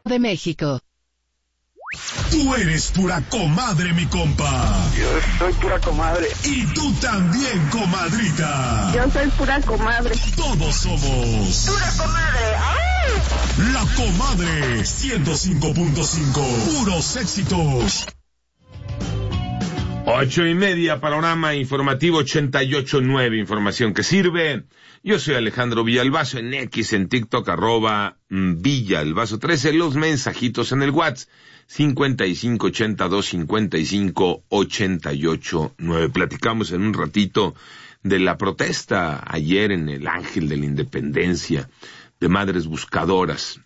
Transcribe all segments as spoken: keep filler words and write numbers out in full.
de México. Tú eres pura comadre, mi compa. Yo soy pura comadre. Y tú también, comadrita. Yo soy pura comadre. Todos somos pura comadre. ¡Ay! La Comadre ciento cinco punto cinco. Puros éxitos. Ocho y media, panorama informativo ochenta y ocho nueve, información que sirve. Yo soy Alejandro Villalbazo, en X, en TikTok, arroba Villalbazo trece, los mensajitos en el WhatsApp, cincuenta y cinco ochenta y dos cincuenta y cinco ochenta y ocho nueve. Platicamos en un ratito de la protesta ayer en el Ángel de la Independencia de Madres Buscadoras.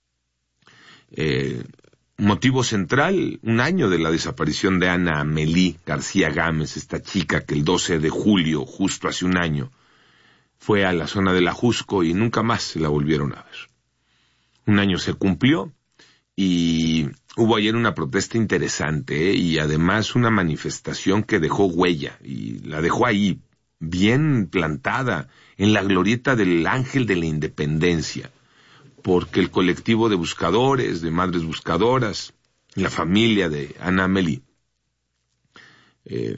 Eh, motivo central, un año de la desaparición de Ana Amelí García Gámez, esta chica que el doce de julio, justo hace un año, fue a la zona de la Jusco y nunca más se la volvieron a ver. Un año se cumplió y hubo ayer una protesta interesante, ¿eh? Y además una manifestación que dejó huella, y la dejó ahí, bien plantada, en la glorieta del Ángel de la Independencia, porque el colectivo de buscadores, de madres buscadoras, la familia de Ana Amelí, eh,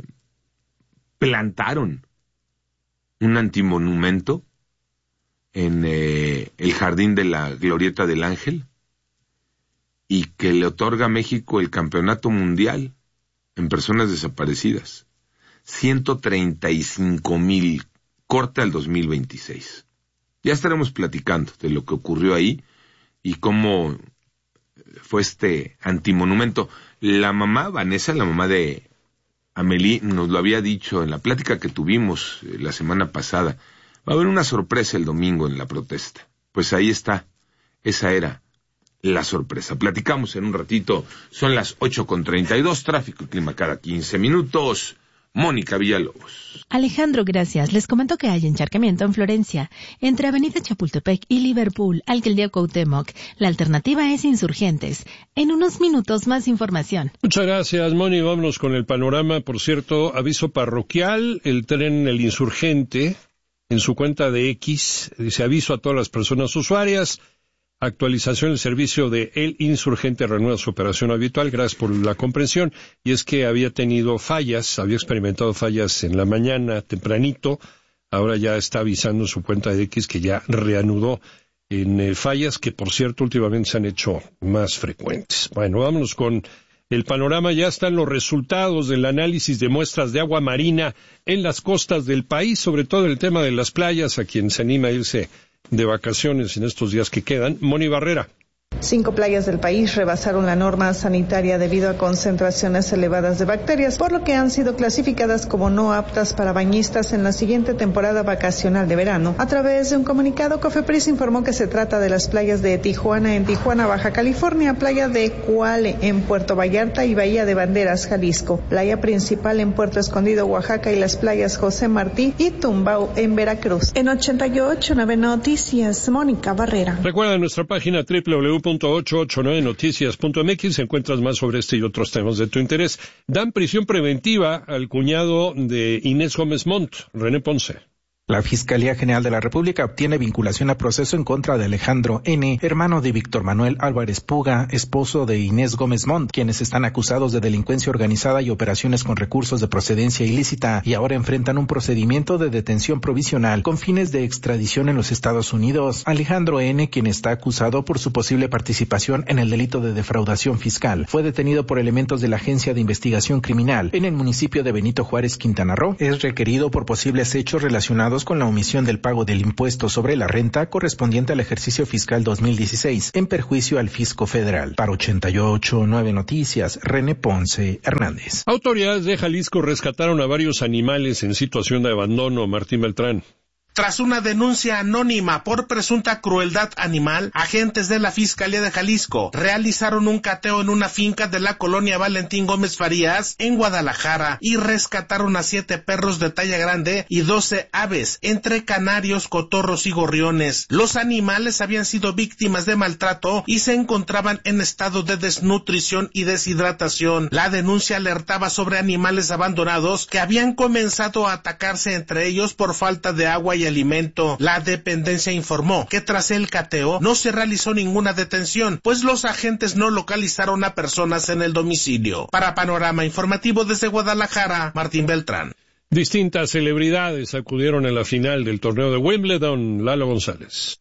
plantaron un antimonumento en eh, el jardín de la glorieta del Ángel, y que le otorga a México el campeonato mundial en personas desaparecidas. ciento treinta y cinco mil, corte al dos mil veintiséis. Ya estaremos platicando de lo que ocurrió ahí y cómo fue este antimonumento. La mamá, Vanessa, la mamá de Amelí, nos lo había dicho en la plática que tuvimos la semana pasada. Va a haber una sorpresa el domingo en la protesta. Pues ahí está, esa era la sorpresa. Platicamos en un ratito, son las ocho con treinta y dos, tráfico y clima cada quince minutos. Mónica Villalobos. Alejandro, gracias. Les comento que hay encharcamiento en Florencia, entre Avenida Chapultepec y Liverpool, Alcaldía Cuauhtémoc. La alternativa es Insurgentes. En unos minutos más información. Muchas gracias, Moni. Vámonos con el panorama. Por cierto, aviso parroquial, el tren El Insurgente, en su cuenta de X, dice aviso a todas las personas usuarias. Actualización del servicio de El Insurgente reanuda su operación habitual. Gracias por la comprensión. Y es que había tenido fallas, había experimentado fallas en la mañana, tempranito. Ahora ya está avisando en su cuenta de X que ya reanudó en eh, fallas que, por cierto, últimamente se han hecho más frecuentes. Bueno, vámonos con el panorama. Ya están los resultados del análisis de muestras de agua marina en las costas del país, sobre todo el tema de las playas, a quien se anima a irse de vacaciones en estos días que quedan. Moni Barrera. Cinco playas del país rebasaron la norma sanitaria debido a concentraciones elevadas de bacterias, por lo que han sido clasificadas como no aptas para bañistas en la siguiente temporada vacacional de verano. A través de un comunicado, Cofepris informó que se trata de las playas de Tijuana en Tijuana, Baja California, playa de Cuale en Puerto Vallarta y Bahía de Banderas, Jalisco, playa principal en Puerto Escondido, Oaxaca, y las playas José Martí y Tumbao en Veracruz. En ochenta y ocho nueve Noticias, Mónica Barrera. Recuerda nuestra página doble u doble u doble u punto ocho ocho nueve noticias punto m x, encuentras más sobre este y otros temas de tu interés. Dan prisión preventiva al cuñado de Inés Gómez Montt, René Ponce. La Fiscalía General de la República obtiene vinculación a proceso en contra de Alejandro N., hermano de Víctor Manuel Álvarez Puga, esposo de Inés Gómez Montt, quienes están acusados de delincuencia organizada y operaciones con recursos de procedencia ilícita, y ahora enfrentan un procedimiento de detención provisional con fines de extradición en los Estados Unidos. Alejandro N., quien está acusado por su posible participación en el delito de defraudación fiscal, fue detenido por elementos de la Agencia de Investigación Criminal en el municipio de Benito Juárez, Quintana Roo. Es requerido por posibles hechos relacionados con la omisión del pago del impuesto sobre la renta correspondiente al ejercicio fiscal dos mil dieciséis, en perjuicio al fisco federal. Para ochenta y ocho nueve Noticias, René Ponce Hernández. Autoridades de Jalisco rescataron a varios animales en situación de abandono. Martín Beltrán. Tras una denuncia anónima por presunta crueldad animal, agentes de la Fiscalía de Jalisco realizaron un cateo en una finca de la colonia Valentín Gómez Farías, en Guadalajara, y rescataron a siete perros de talla grande y doce aves, entre canarios, cotorros y gorriones. Los animales habían sido víctimas de maltrato y se encontraban en estado de desnutrición y deshidratación. La denuncia alertaba sobre animales abandonados que habían comenzado a atacarse entre ellos por falta de agua y y Alimento. La dependencia informó que tras el cateo no se realizó ninguna detención, pues los agentes no localizaron a personas en el domicilio. Para Panorama Informativo desde Guadalajara, Martín Beltrán. Distintas celebridades acudieron en la final del torneo de Wimbledon. Lalo González.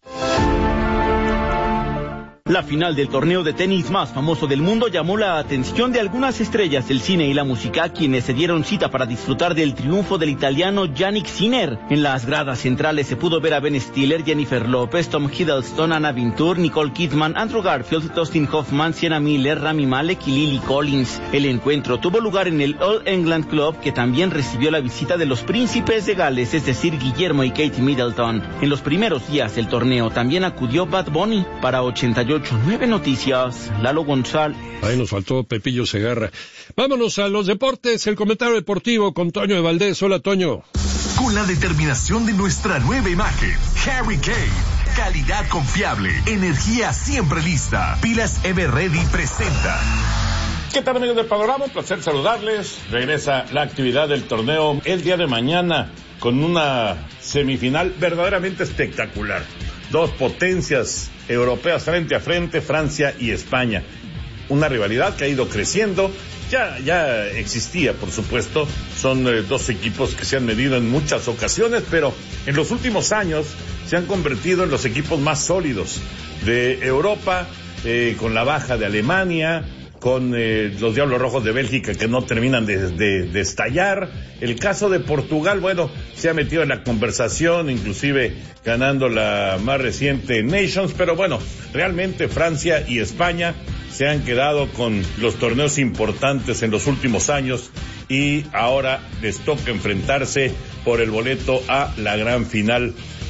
La final del torneo de tenis más famoso del mundo llamó la atención de algunas estrellas del cine y la música, quienes se dieron cita para disfrutar del triunfo del italiano Jannik Sinner. En las gradas centrales se pudo ver a Ben Stiller, Jennifer López, Tom Hiddleston, Anna Wintour, Nicole Kidman, Andrew Garfield, Dustin Hoffman, Sienna Miller, Rami Malek y Lily Collins. El encuentro tuvo lugar en el All England Club, que también recibió la visita de los príncipes de Gales, es decir, Guillermo y Kate Middleton. En los primeros días del torneo también acudió Bad Bunny. Para ochenta y ocho punto nueve Noticias, Lalo González. Ahí nos faltó Pepillo Segarra. Vámonos a los deportes, el comentario deportivo con Toño de Valdés. Hola, Toño. Con la determinación de nuestra nueva imagen, Harry Kane. Calidad confiable, energía siempre lista. Pilas Everready presenta. ¿Qué tal, amigos del Panorama? Un placer saludarles. Regresa la actividad del torneo el día de mañana con una semifinal verdaderamente espectacular. Dos potencias europeas frente a frente, Francia y España. Una rivalidad que ha ido creciendo, ya, ya existía, por supuesto. Son eh, dos equipos que se han medido en muchas ocasiones, pero en los últimos años se han convertido en los equipos más sólidos de Europa, eh, con la baja de Alemania, con eh, los Diablos Rojos de Bélgica que no terminan de, de, de estallar. El caso de Portugal, bueno, se ha metido en la conversación, inclusive ganando la más reciente Nations, pero bueno, realmente Francia y España se han quedado con los torneos importantes en los últimos años y ahora les toca enfrentarse por el boleto a la gran final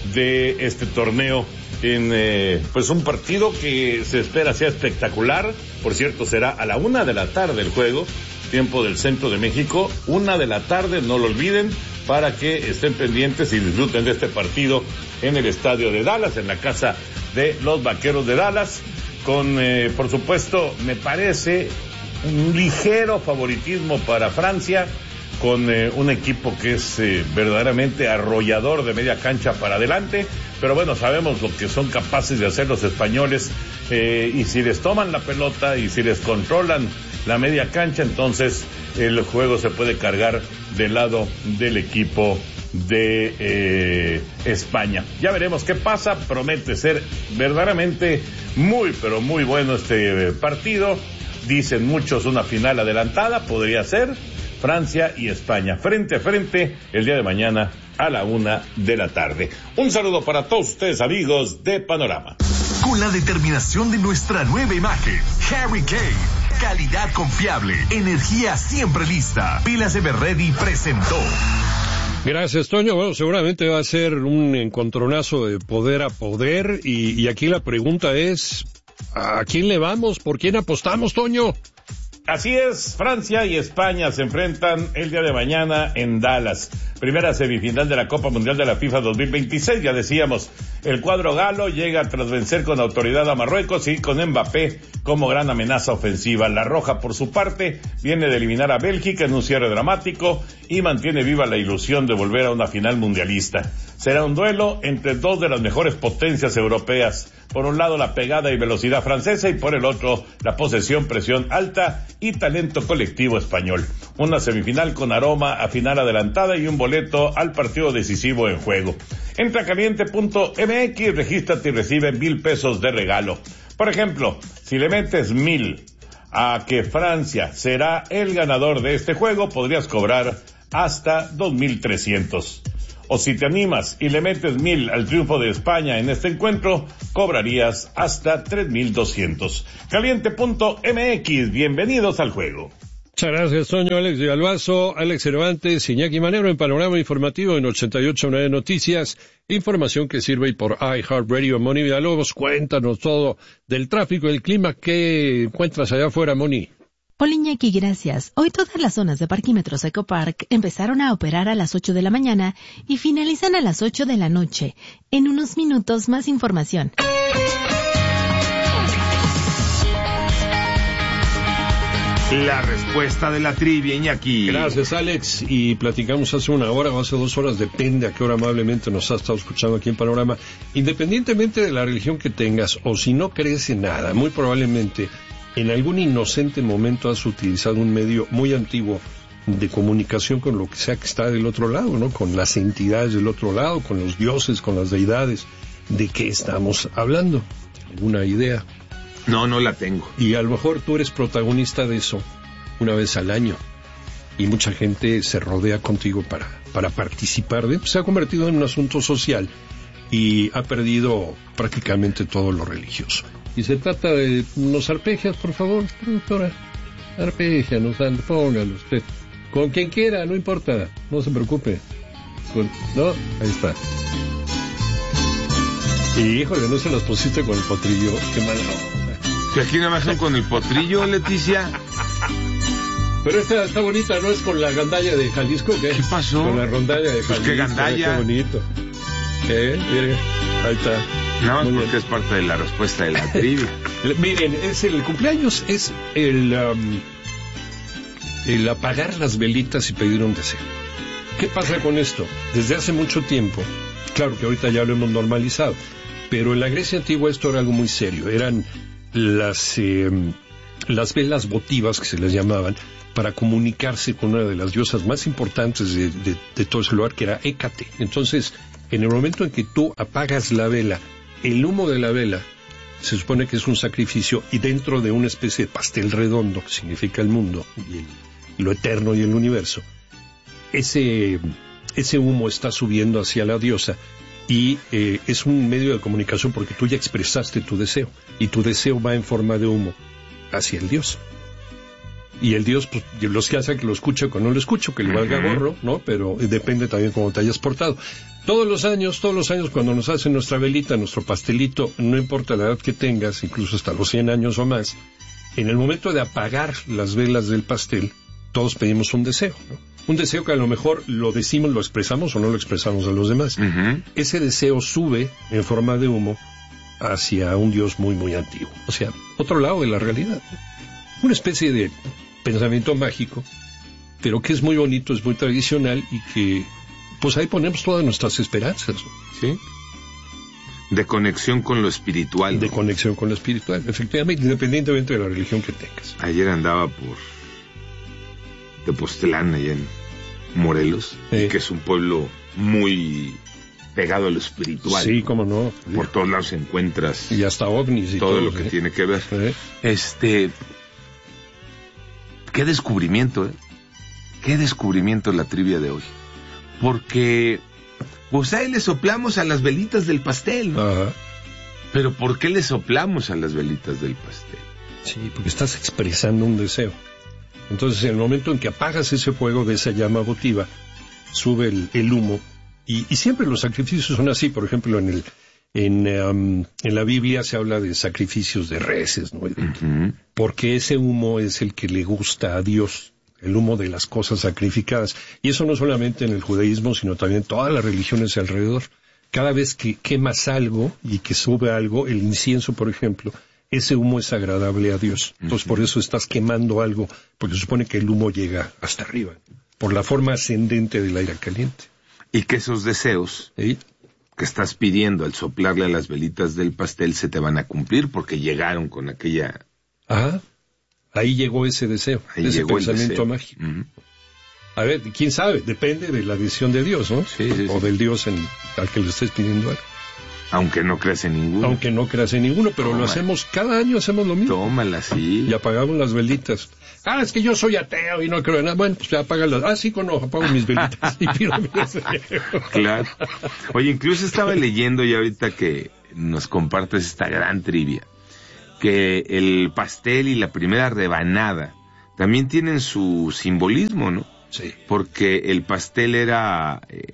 de este torneo. En eh, pues un partido que se espera sea espectacular. Por cierto, será a la una de la tarde el juego, tiempo del centro de México, una de la tarde, no lo olviden, para que estén pendientes y disfruten de este partido en el estadio de Dallas, en la casa de los Vaqueros de Dallas, con, eh, por supuesto, me parece un ligero favoritismo para Francia, con eh, un equipo que es eh, verdaderamente arrollador de media cancha para adelante, pero bueno, sabemos lo que son capaces de hacer los españoles, eh, y si les toman la pelota y si les controlan la media cancha, entonces el juego se puede cargar del lado del equipo de eh, España. Ya veremos qué pasa, promete ser verdaderamente muy, pero muy bueno este partido. Dicen muchos una final adelantada, podría ser Francia y España, frente a frente, el día de mañana a la una de la tarde. Un saludo para todos ustedes, amigos de Panorama. Con la determinación de nuestra nueva imagen, Harry Kane. Calidad confiable, energía siempre lista. Pilas Everready presentó. Gracias, Toño. Bueno, seguramente va a ser un encontronazo de poder a poder, y, y aquí la pregunta es, ¿a quién le vamos? ¿Por quién apostamos, Toño? Así es, Francia y España se enfrentan el día de mañana en Dallas. Primera semifinal de la Copa Mundial de la FIFA dos mil veintiséis, ya decíamos, el cuadro galo llega tras vencer con autoridad a Marruecos y con Mbappé como gran amenaza ofensiva. La roja, por su parte, viene de eliminar a Bélgica en un cierre dramático y mantiene viva la ilusión de volver a una final mundialista. Será un duelo entre dos de las mejores potencias europeas. Por un lado la pegada y velocidad francesa y por el otro la posesión, presión alta y talento colectivo español. Una semifinal con aroma a final adelantada y un boleto al partido decisivo en juego. Entra a caliente punto m x, regístrate y recibe mil pesos de regalo. Por ejemplo, si le metes mil a que Francia será el ganador de este juego, podrías cobrar hasta dos mil trescientos. O si te animas y le metes mil al triunfo de España en este encuentro, cobrarías hasta tres mil doscientos. Caliente punto m x, bienvenidos al juego. Muchas gracias, Toño. Alex de Albazo, Alex Cervantes, Iñaki Manero en Panorama Informativo en ochenta y ocho punto nueve Noticias. Información que sirve por iHeartRadio. Moni Villalobos, cuéntanos todo del tráfico y el clima. ¿Qué encuentras allá afuera, Moni? Hola, Iñaki, gracias. Hoy todas las zonas de parquímetros Ecopark empezaron a operar a las ocho de la mañana y finalizan a las ocho de la noche. En unos minutos más información. La respuesta de la trivia, Iñaki. Gracias, Alex. Y platicamos hace una hora o hace dos horas, depende a qué hora amablemente nos has estado escuchando aquí en Panorama. Independientemente de la religión que tengas, o si no crees en nada, muy probablemente en algún inocente momento has utilizado un medio muy antiguo de comunicación con lo que sea que está del otro lado, ¿no? Con las entidades del otro lado, con los dioses, con las deidades. ¿De qué estamos hablando? ¿Alguna idea? No, no la tengo. Y a lo mejor tú eres protagonista de eso una vez al año. Y mucha gente se rodea contigo para, para participar de... Se ha convertido en un asunto social y ha perdido prácticamente todo lo religioso. Y se trata de unos arpegios, por favor, productora. Arpegianos, póngalo usted. Con quien quiera, no importa. No se preocupe. Con... No, ahí está. Y híjole, no se las pusiste con el potrillo. Qué mala onda. Que aquí nada más son con el potrillo, Leticia. Pero esta está bonita, ¿no? Es con la gandalla de Jalisco, ¿qué? ¿Qué pasó? Con la rondalla de Jalisco. Pues qué gandalla. Qué bonito. ¿Eh? Miren, ahí está. Nada más Muy porque bien. Es parte de la respuesta de la trivia. Miren, es el cumpleaños, es el, um, el apagar las velitas y pedir un deseo. ¿Qué pasa con esto? Desde hace mucho tiempo, claro que ahorita ya lo hemos normalizado, pero en la Grecia antigua esto era algo muy serio. Eran las, eh, las velas votivas, que se les llamaban, para comunicarse con una de las diosas más importantes de, de, de todo ese lugar, que era Hécate. Entonces, en el momento en que tú apagas la vela, el humo de la vela se supone que es un sacrificio, y dentro de una especie de pastel redondo, que significa el mundo, y el, lo eterno y el universo, ese, ese humo está subiendo hacia la diosa, y eh, es un medio de comunicación porque tú ya expresaste tu deseo, y tu deseo va en forma de humo hacia el dios. Y el dios, pues, los que hacen que lo escuche o que no lo escuche, que le valga gorro, ¿no? Pero depende también cómo te hayas portado. Todos los años, todos los años, cuando nos hacen nuestra velita, nuestro pastelito, no importa la edad que tengas, incluso hasta los cien años o más, en el momento de apagar las velas del pastel, todos pedimos un deseo, ¿no? Un deseo que a lo mejor lo decimos, lo expresamos o no lo expresamos a los demás. Uh-huh. Ese deseo sube en forma de humo hacia un dios muy, muy antiguo. O sea, otro lado de la realidad. Una especie de pensamiento mágico, pero que es muy bonito, es muy tradicional, y que, pues ahí ponemos todas nuestras esperanzas, ¿sí? De conexión con lo espiritual. De ¿no? conexión con lo espiritual, efectivamente, independientemente de la religión que tengas. Ayer andaba por Tepoztlán, allá en Morelos, sí. Que es un pueblo muy pegado a lo espiritual. Sí, cómo no. Por todos lados encuentras. Y hasta ovnis y todo. Todo lo ¿sí? que tiene que ver. Sí. Este... Qué descubrimiento, ¿eh? Qué descubrimiento la trivia de hoy. Porque, pues ahí le soplamos a las velitas del pastel, ¿no? Ajá. Pero ¿por qué le soplamos a las velitas del pastel? Sí, porque estás expresando un deseo. Entonces, en el momento en que apagas ese fuego de esa llama votiva, sube el, el humo. Y, y siempre los sacrificios son así. Por ejemplo, en el... En, um, en la Biblia se habla de sacrificios de reses, ¿no? Uh-huh. Porque ese humo es el que le gusta a Dios, el humo de las cosas sacrificadas. Y eso no solamente en el judaísmo, sino también en todas las religiones alrededor. Cada vez que quemas algo y que sube algo, el incienso, por ejemplo, ese humo es agradable a Dios. Entonces, uh-huh. Por eso estás quemando algo, porque se supone que el humo llega hasta arriba, por la forma ascendente del aire caliente. Y que esos deseos... ¿Sí? Que estás pidiendo al soplarle a las velitas del pastel se te van a cumplir porque llegaron con aquella... Ajá, ahí llegó ese deseo, ahí ese llegó pensamiento el deseo. mágico. Uh-huh. A ver, quién sabe, depende de la decisión de Dios, ¿no? Sí, sí, o sí. del Dios en, al que le estés pidiendo algo. Aunque no creas en ninguno. Aunque no creas en ninguno, pero Tómala. Lo hacemos, cada año hacemos lo mismo. Tómala, sí. Y apagamos las velitas. Ah, es que yo soy ateo y no creo en nada. Bueno, pues apágalas. Ah, sí, con no, apago mis velitas y pido mi deseo. Claro. Oye, incluso estaba leyendo y ahorita que nos compartes esta gran trivia, que el pastel y la primera rebanada también tienen su simbolismo, ¿no? Sí. Porque el pastel era eh,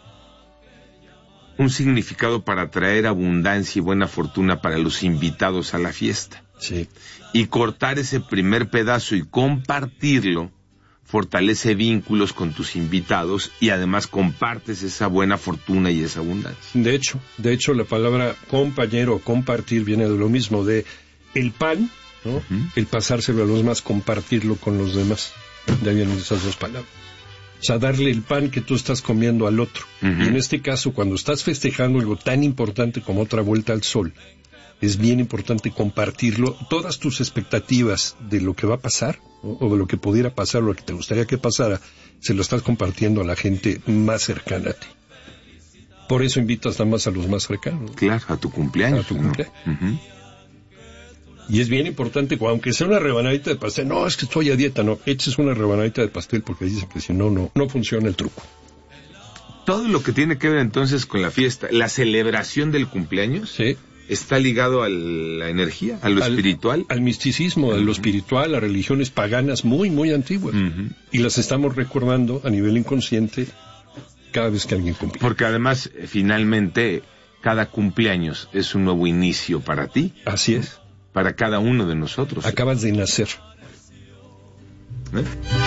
un significado para traer abundancia y buena fortuna para los invitados a la fiesta. Sí. Y cortar ese primer pedazo y compartirlo fortalece vínculos con tus invitados y además compartes esa buena fortuna y esa abundancia. De hecho, de hecho la palabra compañero, compartir, viene de lo mismo, de el pan ¿no? Uh-huh. El pasárselo a los demás, compartirlo con los demás. De ahí vienen esas dos palabras. O sea, darle el pan que tú estás comiendo al otro. Uh-huh. Y en este caso, cuando estás festejando algo tan importante como otra vuelta al sol, es bien importante compartirlo. Todas tus expectativas de lo que va a pasar, ¿no? O de lo que pudiera pasar, o lo que te gustaría que pasara, se lo estás compartiendo a la gente más cercana a ti. Por eso invitas nada más a los más cercanos. Claro, a tu cumpleaños. A tu cumpleaños. ¿No? Uh-huh. Y es bien importante, aunque sea una rebanadita de pastel, no, es que estoy a dieta, no, eches una rebanadita de pastel porque dicen que si no, no, no funciona el truco. Todo lo que tiene que ver entonces con la fiesta, la celebración del cumpleaños, sí, está ligado a la energía, a lo al, espiritual. Al misticismo, uh-huh. a lo espiritual, a religiones paganas muy, muy antiguas. Uh-huh. Y las estamos recordando a nivel inconsciente cada vez que alguien cumple. Porque además, finalmente, cada cumpleaños es un nuevo inicio para ti. Así es. Para cada uno de nosotros. Acabas de nacer. ¿Eh?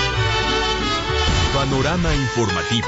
Panorama informativo.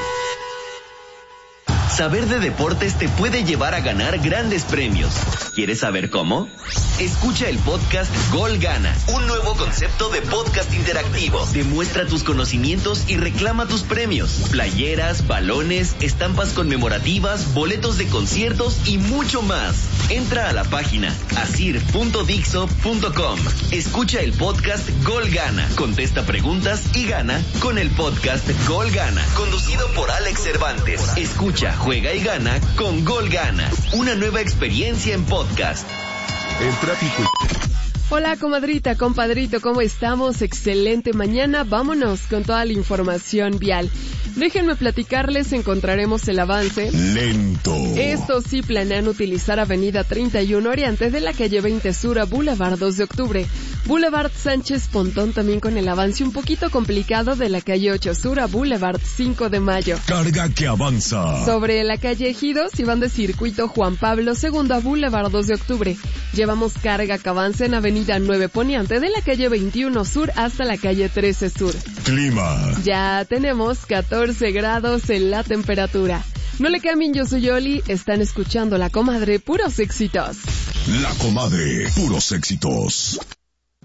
Saber de deportes te puede llevar a ganar grandes premios. ¿Quieres saber cómo? Escucha el podcast Gol Gana, un nuevo concepto de podcast interactivo. Demuestra tus conocimientos y reclama tus premios. Playeras, balones, estampas conmemorativas, boletos de conciertos y mucho más. Entra a la página asir punto dixo punto com. Escucha el podcast Gol Gana. Contesta preguntas y gana con el podcast Gol Gana, conducido por Alex Cervantes. Escucha, juega y gana con Gol Gana. Una nueva experiencia en podcast. El tráfico. Hola, comadrita, compadrito, ¿cómo estamos? Excelente mañana. Vámonos con toda la información vial. Déjenme platicarles, encontraremos el avance. Lento. Estos sí planean utilizar Avenida treinta y uno Oriente de la calle veinte Sur a Boulevard dos de octubre. Boulevard Sánchez Pontón también con el avance un poquito complicado de la calle ocho Sur a Boulevard cinco de Mayo. Carga que avanza. Sobre la calle Ejidos, si van de Circuito Juan Pablo segundo a Boulevard dos de octubre. Llevamos carga que avanza en Avenida nueve Poniente de la calle veintiuno Sur hasta la calle trece Sur. Clima. Ya tenemos catorce grados en la temperatura. No le cambien, yo soy Oli, están escuchando La Comadre, puros éxitos. La Comadre, puros éxitos.